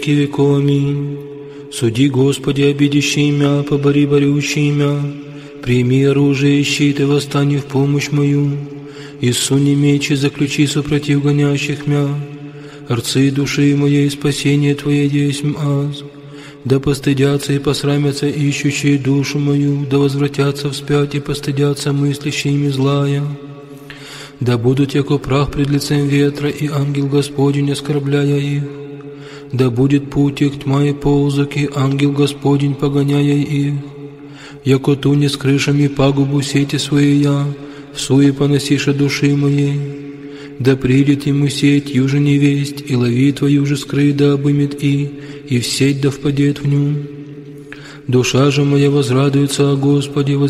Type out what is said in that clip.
веков. Аминь. Суди, Господи, обидящий мя, побори борющий мя, прими оружие и щит и восстань в помощь мою, и суни меч и заключи супротив гонящих мя, рцы души моей, спасение Твое есмь аз. Да постыдятся и посрамятся ищущие душу мою, да возвратятся вспять и постыдятся мыслящими злая. Да будут яко прах пред лицем ветра, и ангел Господень, оскорбляя их. Да будет путь их тьма и ползок, и ангел Господень, погоняя их. Яко туне с крышами пагубу сети своя, в суе поносиша души моей. Да придет ему сеть юже невесть, и лови твою же скрыть да обымет и в сеть да впадет в ню. Душа же моя возрадуется о Господе,